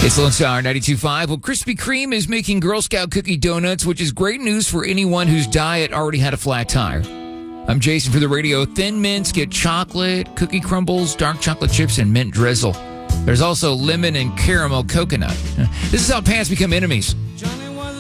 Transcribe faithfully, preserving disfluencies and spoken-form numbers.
It's Lone Star ninety-two point five. Well, Krispy Kreme is making Girl Scout cookie donuts, which is great news for anyone whose diet already had a flat tire. I'm Jason for the radio. Thin Mints get chocolate, cookie crumbles, dark chocolate chips, and mint drizzle. There's also lemon and caramel coconut. This is how pants become enemies.